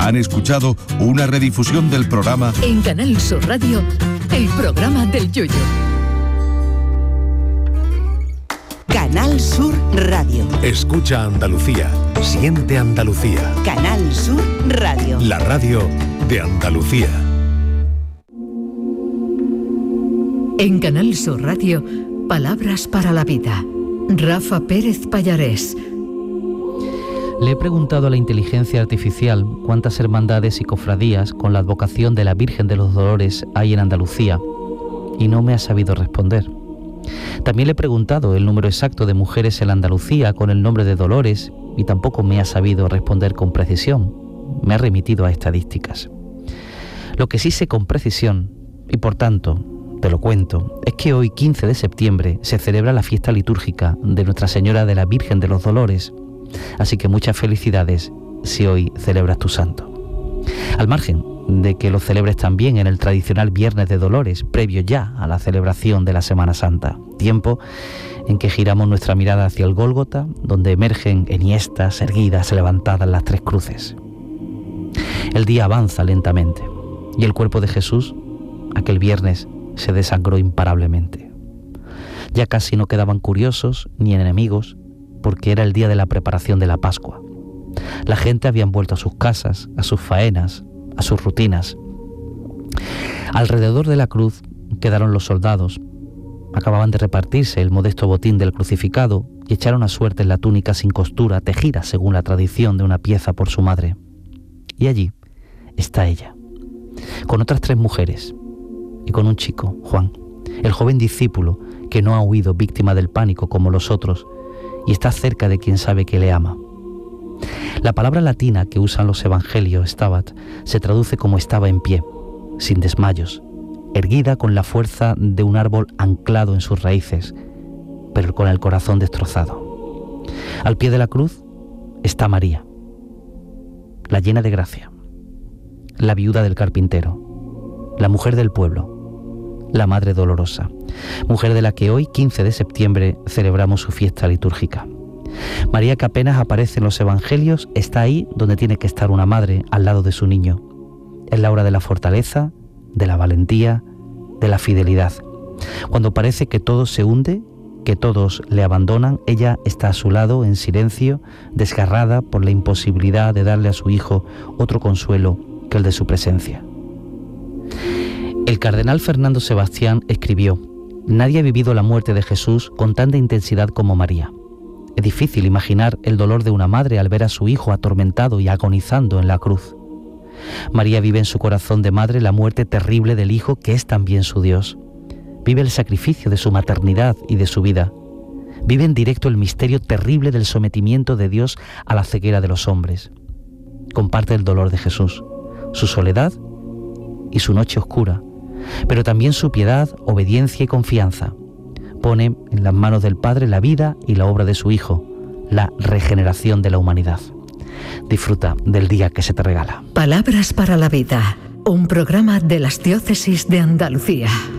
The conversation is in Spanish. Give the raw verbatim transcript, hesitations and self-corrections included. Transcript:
Han escuchado una redifusión del programa En Canal Sur Radio, el programa del Yoyo. Canal Sur Radio. Escucha Andalucía. Siente Andalucía. Canal Sur Radio. La radio de Andalucía. En Canal Sur Radio, Palabras para la Vida. Rafa Pérez Pallarés. Le he preguntado a la inteligencia artificial cuántas hermandades y cofradías con la advocación de la Virgen de los Dolores hay en Andalucía y no me ha sabido responder. También le he preguntado el número exacto de mujeres en Andalucía con el nombre de Dolores y tampoco me ha sabido responder con precisión. Me ha remitido a estadísticas. Lo que sí sé con precisión, y por tanto te lo cuento, es que hoy, quince de septiembre, se celebra la fiesta litúrgica de Nuestra Señora de la Virgen de los Dolores. Así que muchas felicidades si hoy celebras tu santo. Al margen de que lo celebres también en el tradicional Viernes de Dolores, previo ya a la celebración de la Semana Santa, tiempo en que giramos nuestra mirada hacia el Gólgota, donde emergen enhiestas, erguidas, levantadas las tres cruces. El día avanza lentamente y el cuerpo de Jesús, aquel viernes, se desangró imparablemente. Ya casi no quedaban curiosos ni enemigos, porque era el día de la preparación de la Pascua. La gente había vuelto a sus casas, a sus faenas, a sus rutinas. Alrededor de la cruz quedaron los soldados. Acababan de repartirse el modesto botín del crucificado y echaron a suerte la túnica sin costura, tejida según la tradición de una pieza por su madre. Y allí está ella, con otras tres mujeres y con un chico, Juan, el joven discípulo que no ha huido víctima del pánico como los otros y está cerca de quien sabe que le ama. La palabra latina que usan los evangelios, stabat, se traduce como estaba en pie, sin desmayos, erguida con la fuerza de un árbol anclado en sus raíces, pero con el corazón destrozado. Al pie de la cruz está María, la llena de gracia, la viuda del carpintero, la mujer del pueblo, la madre dolorosa, mujer de la que hoy, quince de septiembre, celebramos su fiesta litúrgica. María, que apenas aparece en los evangelios, está ahí donde tiene que estar una madre al lado de su niño. Es la hora de la fortaleza, de la valentía, de la fidelidad. Cuando parece que todo se hunde, que todos le abandonan, ella está a su lado en silencio, desgarrada por la imposibilidad de darle a su hijo otro consuelo que el de su presencia. El cardenal Fernando Sebastián escribió: nadie ha vivido la muerte de Jesús con tanta intensidad como María. Es difícil imaginar el dolor de una madre al ver a su hijo atormentado y agonizando en la cruz. María vive en su corazón de madre la muerte terrible del hijo que es también su Dios. Vive el sacrificio de su maternidad y de su vida. Vive en directo el misterio terrible del sometimiento de Dios a la ceguera de los hombres. Comparte el dolor de Jesús, su soledad y su noche oscura, pero también su piedad, obediencia y confianza. Pone en las manos del Padre la vida y la obra de su Hijo, la regeneración de la humanidad. Disfruta del día que se te regala. Palabras para la Vida, un programa de las Diócesis de Andalucía.